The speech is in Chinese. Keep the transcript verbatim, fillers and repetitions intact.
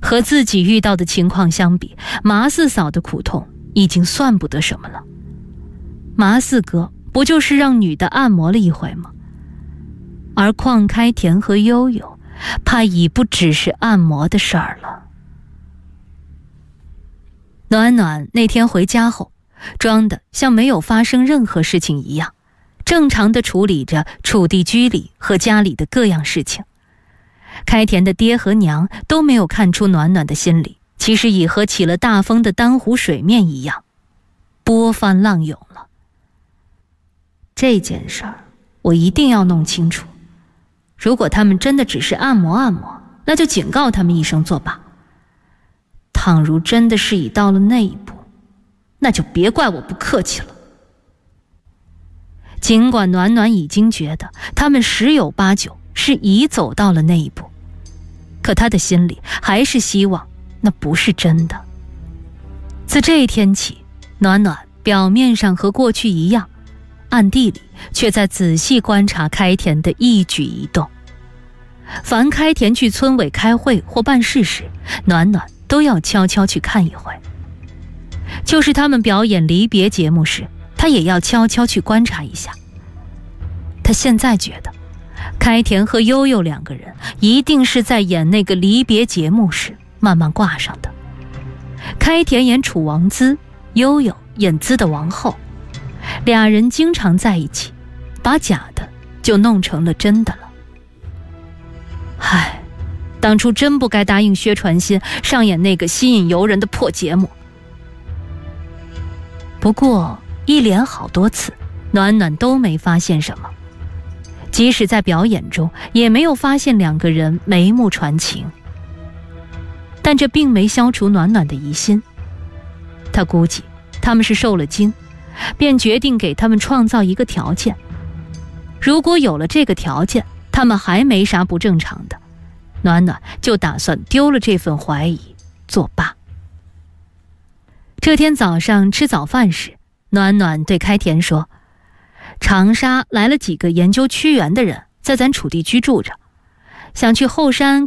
和自己遇到的情况相比，麻四嫂的苦痛已经算不得什么了。麻四哥不就是让女的按摩了一回吗？而邝开田和悠悠怕已不只是按摩的事儿了。暖暖那天回家后，装得像没有发生任何事情一样，正常地处理着楚地居里和家里的各样事情。开田的爹和娘都没有看出暖暖的心里其实已和起了大风的丹湖水面一样波翻浪涌了。这件事儿我一定要弄清楚，如果他们真的只是按摩按摩，那就警告他们一声作罢。倘如真的是已到了那一步，那就别怪我不客气了。尽管暖暖已经觉得他们十有八九是已走到了那一步，可他的心里还是希望那不是真的。自这一天起，暖暖表面上和过去一样，暗地里却在仔细观察开田的一举一动。凡开田去村委开会或办事时，暖暖都要悄悄去看一回。就是他们表演离别节目时，他也要悄悄去观察一下。他现在觉得开田和悠悠两个人一定是在演那个离别节目时慢慢挂上的。开田演楚王姿，悠悠演姿的王后，俩人经常在一起，把假的就弄成了真的了。唉，当初真不该答应薛传新上演那个吸引游人的破节目。不过一连好多次，暖暖都没发现什么，即使在表演中也没有发现两个人眉目传情。但这并没消除暖暖的疑心，他估计他们是受了惊，便决定给他们创造一个条件。如果有了这个条件，他们还没啥不正常的，暖暖就打算丢了这份怀疑作罢。这天早上吃早饭时，暖暖对开田说，长沙来了几个研究屈原的人，在咱楚地居住着，想去后山